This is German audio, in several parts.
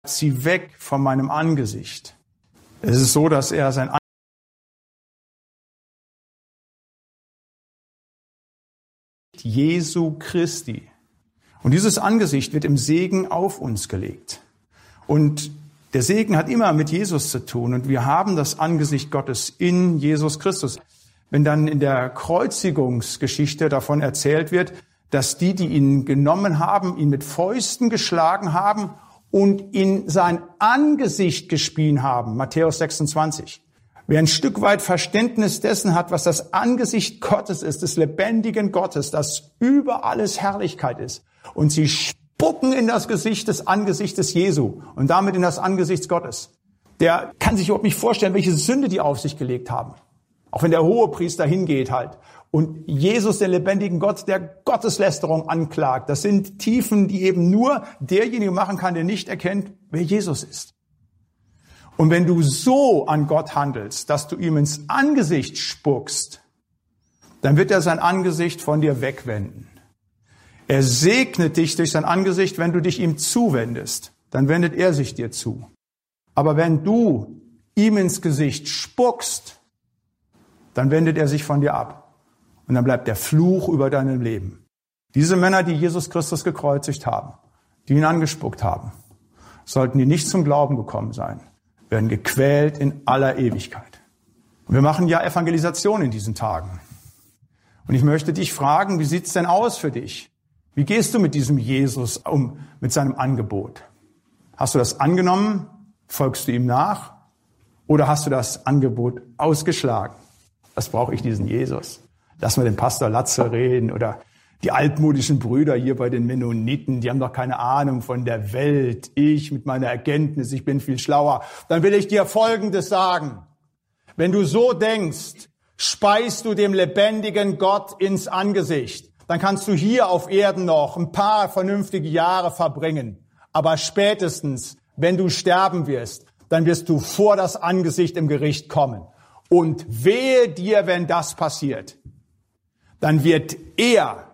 zieh weg von meinem Angesicht. Es ist so, dass er sein Angesicht Jesu Christi. Und dieses Angesicht wird im Segen auf uns gelegt. Und der Segen hat immer mit Jesus zu tun. Und wir haben das Angesicht Gottes in Jesus Christus. Wenn dann in der Kreuzigungsgeschichte davon erzählt wird, dass die ihn genommen haben, ihn mit Fäusten geschlagen haben und in sein Angesicht gespien haben, Matthäus 26. Wer ein Stück weit Verständnis dessen hat, was das Angesicht Gottes ist, des lebendigen Gottes, das über alles Herrlichkeit ist, und sie spucken in das Gesicht des Angesichtes Jesu und damit in das Angesicht Gottes, der kann sich überhaupt nicht vorstellen, welche Sünde die auf sich gelegt haben. Auch wenn der Hohepriester hingeht halt und Jesus, den lebendigen Gott, der Gotteslästerung anklagt. Das sind Tiefen, die eben nur derjenige machen kann, der nicht erkennt, wer Jesus ist. Und wenn du so an Gott handelst, dass du ihm ins Angesicht spuckst, dann wird er sein Angesicht von dir wegwenden. Er segnet dich durch sein Angesicht, wenn du dich ihm zuwendest. Dann wendet er sich dir zu. Aber wenn du ihm ins Gesicht spuckst, dann wendet er sich von dir ab. Und dann bleibt der Fluch über deinem Leben. Diese Männer, die Jesus Christus gekreuzigt haben, die ihn angespuckt haben, sollten die nicht zum Glauben gekommen sein, werden gequält in aller Ewigkeit. Und wir machen ja Evangelisation in diesen Tagen. Und ich möchte dich fragen, wie sieht's denn aus für dich? Wie gehst du mit diesem Jesus um, mit seinem Angebot? Hast du das angenommen? Folgst du ihm nach? Oder hast du das Angebot ausgeschlagen? Was brauche ich diesen Jesus? Lass mal den Pastor Latze reden oder die altmodischen Brüder hier bei den Mennoniten, die haben doch keine Ahnung von der Welt. Ich mit meiner Erkenntnis, ich bin viel schlauer. Dann will ich dir Folgendes sagen. Wenn du so denkst, speist du dem lebendigen Gott ins Angesicht. Dann kannst du hier auf Erden noch ein paar vernünftige Jahre verbringen. Aber spätestens, wenn du sterben wirst, dann wirst du vor das Angesicht im Gericht kommen. Und wehe dir, wenn das passiert. Dann wird er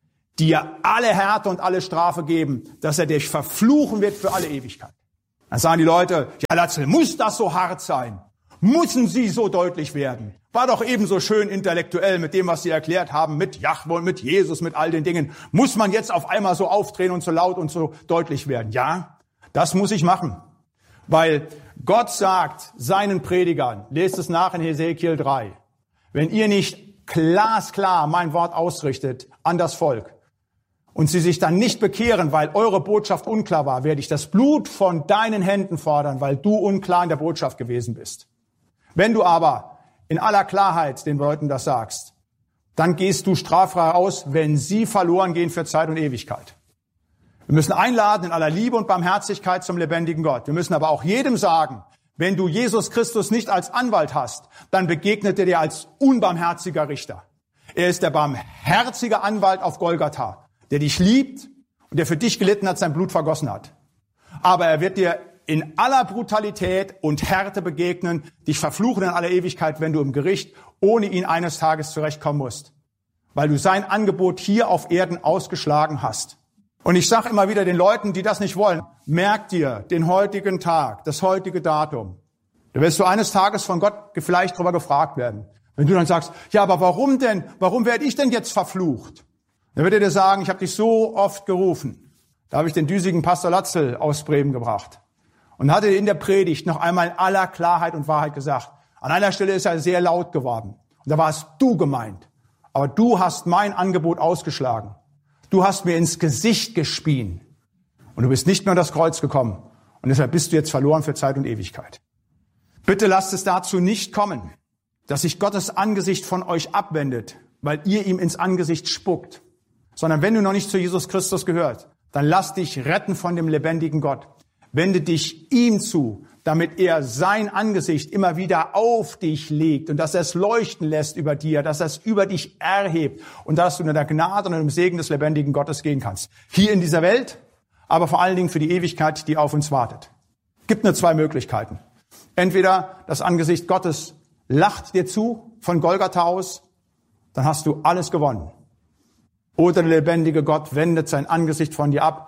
dir alle Härte und alle Strafe geben, dass er dich verfluchen wird für alle Ewigkeit. Dann sagen die Leute, ja Latzel, muss das so hart sein? Müssen sie so deutlich werden? War doch ebenso schön intellektuell mit dem, was sie erklärt haben, mit Jahwe und mit Jesus, mit all den Dingen. Muss man jetzt auf einmal so aufdrehen und so laut und so deutlich werden? Ja, das muss ich machen. Weil Gott sagt seinen Predigern, lest es nach in Hesekiel 3, wenn ihr nicht glasklar mein Wort ausrichtet an das Volk und sie sich dann nicht bekehren, weil eure Botschaft unklar war, werde ich das Blut von deinen Händen fordern, weil du unklar in der Botschaft gewesen bist. Wenn du aber in aller Klarheit den Leuten das sagst, dann gehst du straffrei aus, wenn sie verloren gehen für Zeit und Ewigkeit. Wir müssen einladen in aller Liebe und Barmherzigkeit zum lebendigen Gott. Wir müssen aber auch jedem sagen, wenn du Jesus Christus nicht als Anwalt hast, dann begegnet er dir als unbarmherziger Richter. Er ist der barmherzige Anwalt auf Golgatha, der dich liebt und der für dich gelitten hat, sein Blut vergossen hat. Aber er wird dir in aller Brutalität und Härte begegnen, dich verfluchen in aller Ewigkeit, wenn du im Gericht ohne ihn eines Tages zurechtkommen musst, weil du sein Angebot hier auf Erden ausgeschlagen hast. Und ich sage immer wieder den Leuten, die das nicht wollen, merk dir den heutigen Tag, das heutige Datum. Da wirst du eines Tages von Gott vielleicht darüber gefragt werden. Wenn du dann sagst, ja, aber warum denn? Warum werde ich denn jetzt verflucht? Dann wird er dir sagen, ich habe dich so oft gerufen. Da habe ich den düsigen Pastor Latzel aus Bremen gebracht. Und hatte in der Predigt noch einmal in aller Klarheit und Wahrheit gesagt, an einer Stelle ist er sehr laut geworden. Und da warst du gemeint. Aber du hast mein Angebot ausgeschlagen. Du hast mir ins Gesicht gespien. Und du bist nicht mehr an das Kreuz gekommen. Und deshalb bist du jetzt verloren für Zeit und Ewigkeit. Bitte lasst es dazu nicht kommen, dass sich Gottes Angesicht von euch abwendet, weil ihr ihm ins Angesicht spuckt. Sondern wenn du noch nicht zu Jesus Christus gehört, dann lass dich retten von dem lebendigen Gott. Wende dich ihm zu, damit er sein Angesicht immer wieder auf dich legt und dass er es leuchten lässt über dir, dass er es über dich erhebt und dass du in der Gnade und im Segen des lebendigen Gottes gehen kannst. Hier in dieser Welt, aber vor allen Dingen für die Ewigkeit, die auf uns wartet. Gibt nur zwei Möglichkeiten. Entweder das Angesicht Gottes lacht dir zu von Golgatha aus, dann hast du alles gewonnen. Oder der lebendige Gott wendet sein Angesicht von dir ab,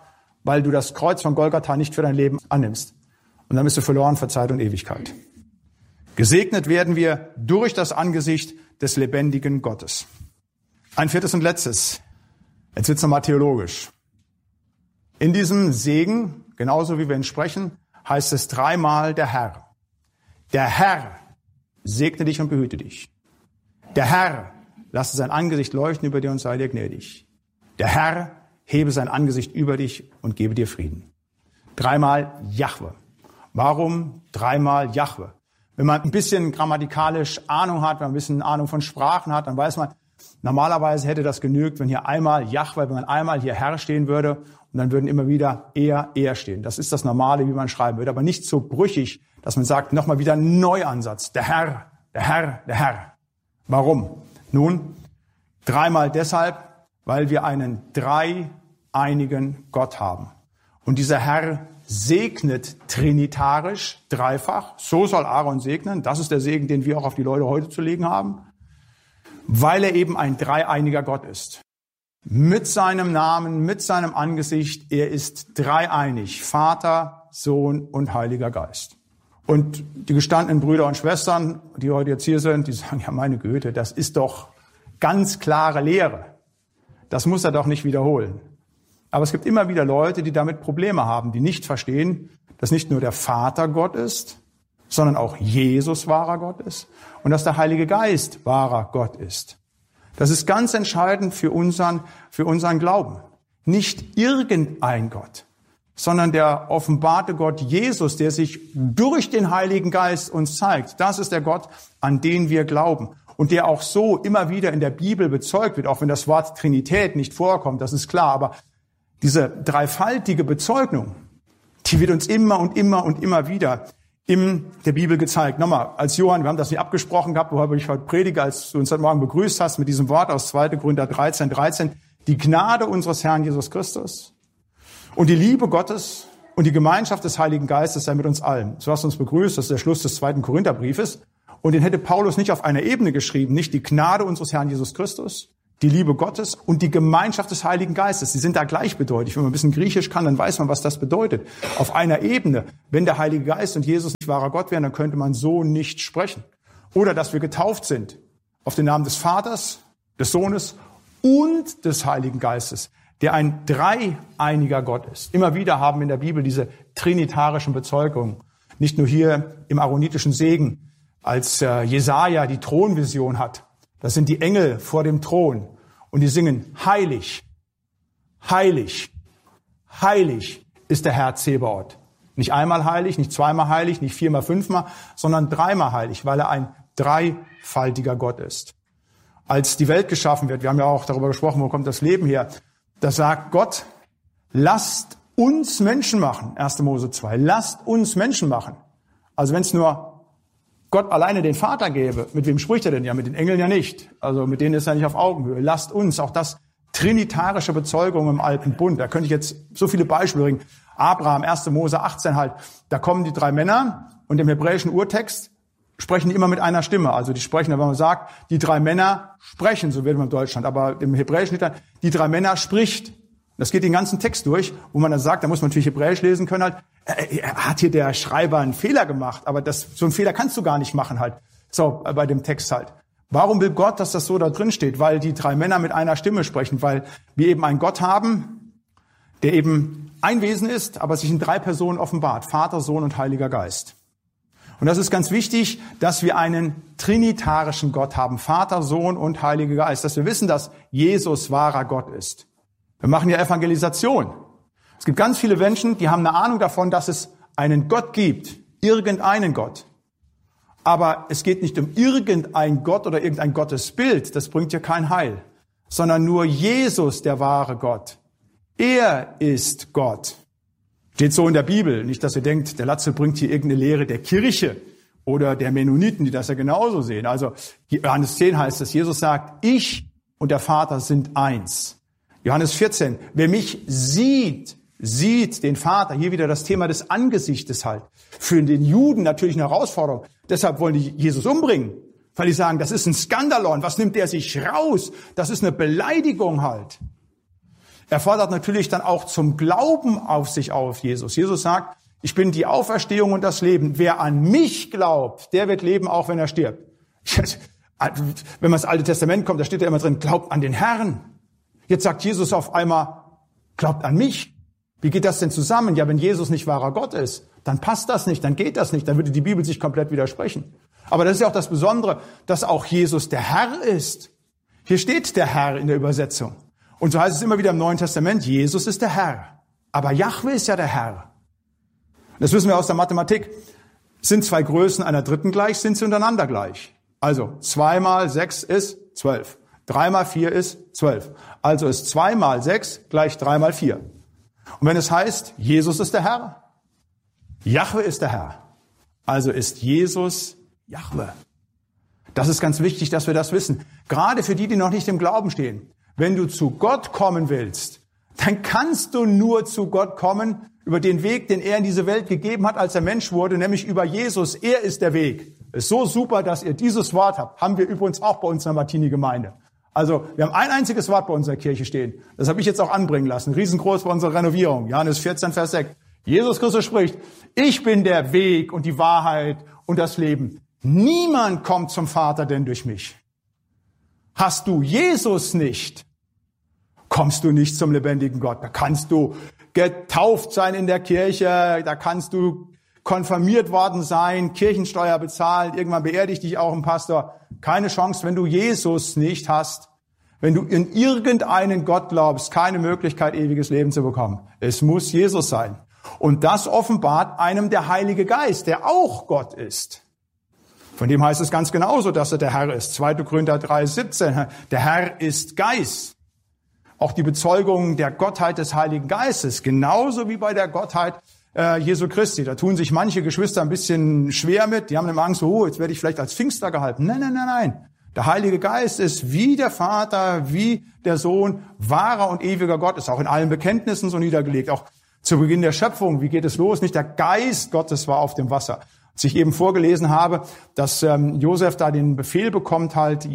weil du das Kreuz von Golgatha nicht für dein Leben annimmst. Und dann bist du verloren für Zeit und Ewigkeit. Gesegnet werden wir durch das Angesicht des lebendigen Gottes. Ein viertes und letztes. Jetzt wird's nochmal theologisch. In diesem Segen, genauso wie wir ihn sprechen, heißt es dreimal der Herr. Der Herr segne dich und behüte dich. Der Herr lasse sein Angesicht leuchten über dir und sei dir gnädig. Der Herr hebe sein Angesicht über dich und gebe dir Frieden. Dreimal Jahwe. Warum dreimal Jahwe? Wenn man ein bisschen grammatikalisch Ahnung hat, wenn man ein bisschen Ahnung von Sprachen hat, dann weiß man, normalerweise hätte das genügt, wenn hier einmal Jahwe, wenn man einmal hier Herr stehen würde und dann würden immer wieder er stehen. Das ist das Normale, wie man schreiben würde, aber nicht so brüchig, dass man sagt, nochmal wieder ein Neuansatz. Der Herr, der Herr, der Herr. Warum? Nun, dreimal deshalb, weil wir einen dreieinigen Gott haben. Und dieser Herr segnet trinitarisch, dreifach. So soll Aaron segnen. Das ist der Segen, den wir auch auf die Leute heute zu legen haben. Weil er eben ein dreieiniger Gott ist. Mit seinem Namen, mit seinem Angesicht. Er ist dreieinig. Vater, Sohn und Heiliger Geist. Und die gestandenen Brüder und Schwestern, die heute jetzt hier sind, die sagen, ja meine Güte, das ist doch ganz klare Lehre. Das muss er doch nicht wiederholen. Aber es gibt immer wieder Leute, die damit Probleme haben, die nicht verstehen, dass nicht nur der Vater Gott ist, sondern auch Jesus wahrer Gott ist und dass der Heilige Geist wahrer Gott ist. Das ist ganz entscheidend für unseren Glauben. Nicht irgendein Gott, sondern der offenbarte Gott Jesus, der sich durch den Heiligen Geist uns zeigt. Das ist der Gott, an den wir glauben. Und der auch so immer wieder in der Bibel bezeugt wird, auch wenn das Wort Trinität nicht vorkommt, das ist klar. Aber diese dreifaltige Bezeugung, die wird uns immer und immer und immer wieder in der Bibel gezeigt. Nochmal, als Johann, wir haben das nicht abgesprochen gehabt, worüber ich heute predige, als du uns heute Morgen begrüßt hast mit diesem Wort aus 2. Korinther 13:13, die Gnade unseres Herrn Jesus Christus und die Liebe Gottes und die Gemeinschaft des Heiligen Geistes sei mit uns allen. So hast du uns begrüßt, das ist der Schluss des 2. Korintherbriefes. Und den hätte Paulus nicht auf einer Ebene geschrieben, nicht die Gnade unseres Herrn Jesus Christus, die Liebe Gottes und die Gemeinschaft des Heiligen Geistes. Sie sind da gleichbedeutend. Wenn man ein bisschen Griechisch kann, dann weiß man, was das bedeutet. Auf einer Ebene, wenn der Heilige Geist und Jesus nicht wahrer Gott wären, dann könnte man so nicht sprechen. Oder dass wir getauft sind auf den Namen des Vaters, des Sohnes und des Heiligen Geistes, der ein dreieiniger Gott ist. Immer wieder haben wir in der Bibel diese trinitarischen Bezeugungen. Nicht nur hier im aaronitischen Segen, als Jesaja die Thronvision hat. Das sind die Engel vor dem Thron und die singen, heilig, heilig, heilig ist der Herr Zebaoth. Nicht einmal heilig, nicht zweimal heilig, nicht viermal, fünfmal, sondern dreimal heilig, weil er ein dreifaltiger Gott ist. Als die Welt geschaffen wird, wir haben ja auch darüber gesprochen, wo kommt das Leben her, da sagt Gott, lasst uns Menschen machen, 1. Mose 2, lasst uns Menschen machen. Also wenn es nur Gott alleine den Vater gäbe, mit wem spricht er denn? Ja, mit den Engeln ja nicht. Also mit denen ist er nicht auf Augenhöhe. Lasst uns, auch das trinitarische Bezeugung im Alten Bund. Da könnte ich jetzt so viele Beispiele bringen. Abraham, 1. Mose 18 halt. Da kommen die drei Männer und im hebräischen Urtext sprechen die immer mit einer Stimme. Also die sprechen, wenn man sagt, die drei Männer sprechen, so wird man in Deutschland. Aber im Hebräischen steht dann, die drei Männer spricht. Das geht den ganzen Text durch, wo man dann sagt, da muss man natürlich Hebräisch lesen können halt, hat hier der Schreiber einen Fehler gemacht, aber so einen Fehler kannst du gar nicht machen halt, so bei dem Text halt. Warum will Gott, dass das so da drin steht? Weil die drei Männer mit einer Stimme sprechen, weil wir eben einen Gott haben, der eben ein Wesen ist, aber sich in drei Personen offenbart, Vater, Sohn und Heiliger Geist. Und das ist ganz wichtig, dass wir einen trinitarischen Gott haben, Vater, Sohn und Heiliger Geist, dass wir wissen, dass Jesus wahrer Gott ist. Wir machen ja Evangelisation. Es gibt ganz viele Menschen, die haben eine Ahnung davon, dass es einen Gott gibt, irgendeinen Gott. Aber es geht nicht um irgendein Gott oder irgendein Gottesbild, das bringt ja kein Heil, sondern nur Jesus, der wahre Gott. Er ist Gott. Steht so in der Bibel. Nicht, dass ihr denkt, der Latze bringt hier irgendeine Lehre der Kirche oder der Mennoniten, die das ja genauso sehen. Also Johannes 10 heißt es, Jesus sagt, ich und der Vater sind eins. Johannes 14, wer mich sieht, sieht den Vater. Hier wieder das Thema des Angesichtes halt. Für den Juden natürlich eine Herausforderung. Deshalb wollen die Jesus umbringen. Weil die sagen, das ist ein Skandalon. Was nimmt der sich raus? Das ist eine Beleidigung halt. Er fordert natürlich dann auch zum Glauben auf Jesus. Jesus sagt, ich bin die Auferstehung und das Leben. Wer an mich glaubt, der wird leben, auch wenn er stirbt. Wenn man ins Alte Testament kommt, da steht ja immer drin, glaubt an den Herrn. Jetzt sagt Jesus auf einmal, glaubt an mich. Wie geht das denn zusammen? Ja, wenn Jesus nicht wahrer Gott ist, dann passt das nicht, dann geht das nicht, dann würde die Bibel sich komplett widersprechen. Aber das ist ja auch das Besondere, dass auch Jesus der Herr ist. Hier steht der Herr in der Übersetzung. Und so heißt es immer wieder im Neuen Testament, Jesus ist der Herr. Aber Jahwe ist ja der Herr. Das wissen wir aus der Mathematik. Sind zwei Größen einer dritten gleich, sind sie untereinander gleich. Also 2 mal 6 ist 12. 3 mal 4 ist 12. Also ist 2 mal 6 gleich 3 mal 4. Und wenn es heißt, Jesus ist der Herr, Jahwe ist der Herr, also ist Jesus Jahwe. Das ist ganz wichtig, dass wir das wissen. Gerade für die noch nicht im Glauben stehen. Wenn du zu Gott kommen willst, dann kannst du nur zu Gott kommen über den Weg, den er in diese Welt gegeben hat, als er Mensch wurde, nämlich über Jesus. Er ist der Weg. Ist so super, dass ihr dieses Wort habt. Haben wir übrigens auch bei uns in der Martini-Gemeinde. Also wir haben ein einziges Wort bei unserer Kirche stehen. Das habe ich jetzt auch anbringen lassen. Riesengroß bei unserer Renovierung. Johannes 14, Vers 6. Jesus Christus spricht, ich bin der Weg und die Wahrheit und das Leben. Niemand kommt zum Vater denn durch mich. Hast du Jesus nicht, kommst du nicht zum lebendigen Gott. Da kannst du getauft sein in der Kirche, da kannst du konfirmiert worden sein, Kirchensteuer bezahlen, irgendwann beerdigt dich auch ein Pastor. Keine Chance, wenn du Jesus nicht hast, wenn du in irgendeinen Gott glaubst, keine Möglichkeit, ewiges Leben zu bekommen. Es muss Jesus sein. Und das offenbart einem der Heilige Geist, der auch Gott ist. Von dem heißt es ganz genauso, dass er der Herr ist. 2. Korinther 3,17. Der Herr ist Geist. Auch die Bezeugung der Gottheit des Heiligen Geistes, genauso wie bei der Gottheit Jesu Christi. Da tun sich manche Geschwister ein bisschen schwer mit. Die haben immer Angst, oh, jetzt werde ich vielleicht als Pfingster gehalten. Nein. Der Heilige Geist ist wie der Vater, wie der Sohn, wahrer und ewiger Gott, ist auch in allen Bekenntnissen so niedergelegt. Auch zu Beginn der Schöpfung, wie geht es los? Nicht der Geist Gottes war auf dem Wasser. Als ich eben vorgelesen habe, dass Josef da den Befehl bekommt, halt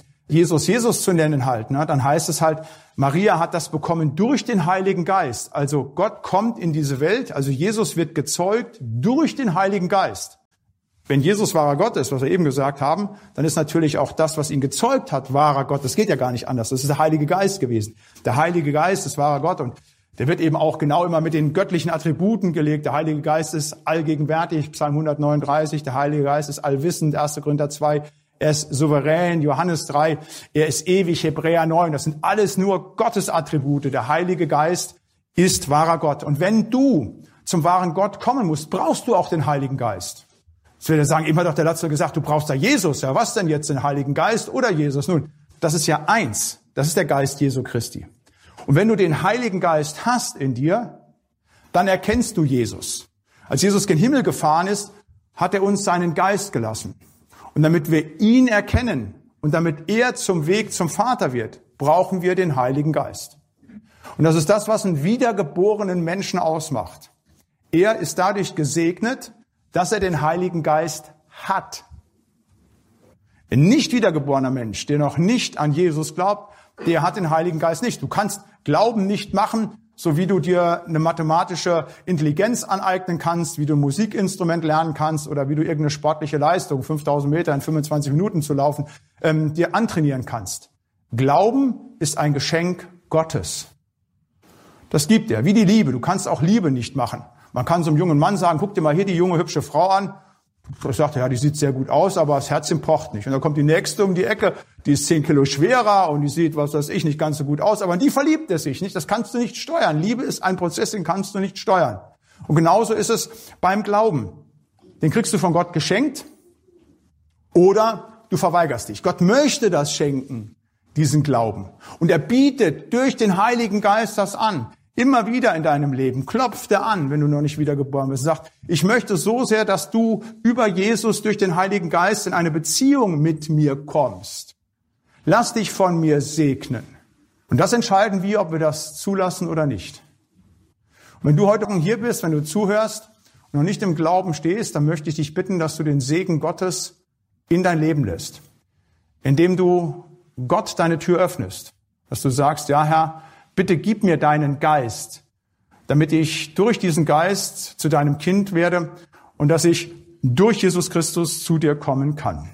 Jesus zu nennen halt, ne? Dann heißt es halt, Maria hat das bekommen durch den Heiligen Geist. Also Gott kommt in diese Welt, also Jesus wird gezeugt durch den Heiligen Geist. Wenn Jesus wahrer Gott ist, was wir eben gesagt haben, dann ist natürlich auch das, was ihn gezeugt hat, wahrer Gott. Das geht ja gar nicht anders. Das ist der Heilige Geist gewesen. Der Heilige Geist ist wahrer Gott und der wird eben auch genau immer mit den göttlichen Attributen gelegt. Der Heilige Geist ist allgegenwärtig, Psalm 139. Der Heilige Geist ist allwissend, 1. Korinther 2. Er ist souverän, Johannes 3. Er ist ewig, Hebräer 9. Das sind alles nur Gottes Attribute. Der Heilige Geist ist wahrer Gott. Und wenn du zum wahren Gott kommen musst, brauchst du auch den Heiligen Geist. Jetzt würde sagen, immer doch der Latzel gesagt, du brauchst da Jesus. Ja, was denn jetzt, den Heiligen Geist oder Jesus? Nun, das ist ja eins. Das ist der Geist Jesu Christi. Und wenn du den Heiligen Geist hast in dir, dann erkennst du Jesus. Als Jesus gen Himmel gefahren ist, hat er uns seinen Geist gelassen. Und damit wir ihn erkennen und damit er zum Weg zum Vater wird, brauchen wir den Heiligen Geist. Und das ist das, was einen wiedergeborenen Menschen ausmacht. Er ist dadurch gesegnet, dass er den Heiligen Geist hat. Ein nicht wiedergeborener Mensch, der noch nicht an Jesus glaubt, der hat den Heiligen Geist nicht. Du kannst Glauben nicht machen, so wie du dir eine mathematische Intelligenz aneignen kannst, wie du ein Musikinstrument lernen kannst oder wie du irgendeine sportliche Leistung, 5000 Meter in 25 Minuten zu laufen, dir antrainieren kannst. Glauben ist ein Geschenk Gottes. Das gibt er, wie die Liebe. Du kannst auch Liebe nicht machen. Man kann so einem jungen Mann sagen, guck dir mal hier die junge, hübsche Frau an. Ich sagte, ja, die sieht sehr gut aus, aber das Herz pocht nicht. Und dann kommt die nächste um die Ecke, die ist 10 Kilo schwerer und die sieht, was weiß ich, nicht ganz so gut aus. Aber in die verliebt er sich nicht. Das kannst du nicht steuern. Liebe ist ein Prozess, den kannst du nicht steuern. Und genauso ist es beim Glauben. Den kriegst du von Gott geschenkt oder du verweigerst dich. Gott möchte das schenken, diesen Glauben. Und er bietet durch den Heiligen Geist das an. Immer wieder in deinem Leben klopft er an, wenn du noch nicht wiedergeboren bist. Sagt, ich möchte so sehr, dass du über Jesus durch den Heiligen Geist in eine Beziehung mit mir kommst. Lass dich von mir segnen. Und das entscheiden wir, ob wir das zulassen oder nicht. Und wenn du heute hier bist, wenn du zuhörst und noch nicht im Glauben stehst, dann möchte ich dich bitten, dass du den Segen Gottes in dein Leben lässt. Indem du Gott deine Tür öffnest. Dass du sagst, ja Herr, Bitte gib mir deinen Geist, damit ich durch diesen Geist zu deinem Kind werde und dass ich durch Jesus Christus zu dir kommen kann.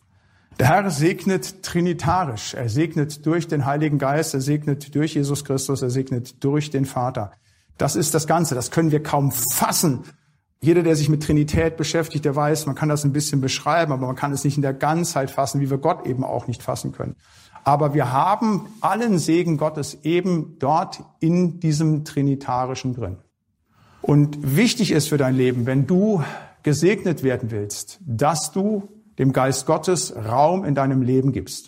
Der Herr segnet trinitarisch. Er segnet durch den Heiligen Geist, er segnet durch Jesus Christus, er segnet durch den Vater. Das ist das Ganze, das können wir kaum fassen. Jeder, der sich mit Trinität beschäftigt, der weiß, man kann das ein bisschen beschreiben, aber man kann es nicht in der Ganzheit fassen, wie wir Gott eben auch nicht fassen können. Aber wir haben allen Segen Gottes eben dort in diesem Trinitarischen drin. Und wichtig ist für dein Leben, wenn du gesegnet werden willst, dass du dem Geist Gottes Raum in deinem Leben gibst.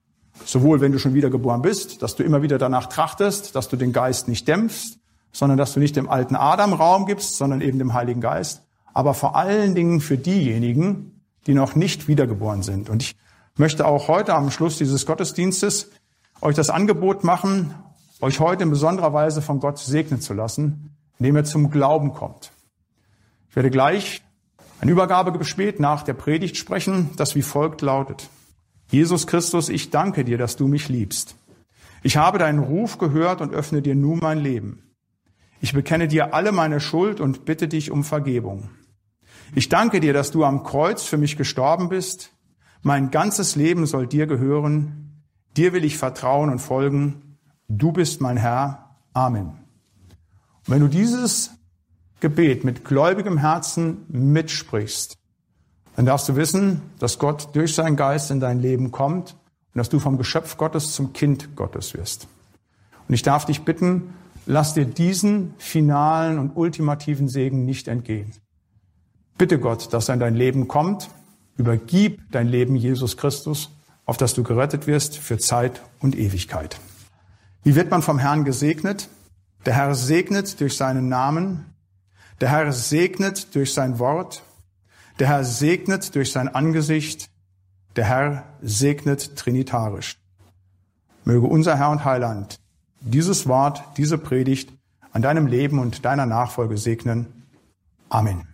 Sowohl wenn du schon wiedergeboren bist, dass du immer wieder danach trachtest, dass du den Geist nicht dämpfst, sondern dass du nicht dem alten Adam Raum gibst, sondern eben dem Heiligen Geist. Aber vor allen Dingen für diejenigen, die noch nicht wiedergeboren sind. Und ich möchte auch heute am Schluss dieses Gottesdienstes euch das Angebot machen, euch heute in besonderer Weise von Gott segnen zu lassen, indem ihr zum Glauben kommt. Ich werde gleich ein Übergabegebet nach der Predigt sprechen, das wie folgt lautet. Jesus Christus, ich danke dir, dass du mich liebst. Ich habe deinen Ruf gehört und öffne dir nun mein Leben. Ich bekenne dir alle meine Schuld und bitte dich um Vergebung. Ich danke dir, dass du am Kreuz für mich gestorben bist. Mein ganzes Leben soll dir gehören. Dir will ich vertrauen und folgen. Du bist mein Herr. Amen. Und wenn du dieses Gebet mit gläubigem Herzen mitsprichst, dann darfst du wissen, dass Gott durch seinen Geist in dein Leben kommt und dass du vom Geschöpf Gottes zum Kind Gottes wirst. Und ich darf dich bitten, lass dir diesen finalen und ultimativen Segen nicht entgehen. Bitte Gott, dass er in dein Leben kommt, übergib dein Leben Jesus Christus, auf das du gerettet wirst für Zeit und Ewigkeit. Wie wird man vom Herrn gesegnet? Der Herr segnet durch seinen Namen. Der Herr segnet durch sein Wort. Der Herr segnet durch sein Angesicht. Der Herr segnet trinitarisch. Möge unser Herr und Heiland dieses Wort, diese Predigt an deinem Leben und deiner Nachfolge segnen. Amen.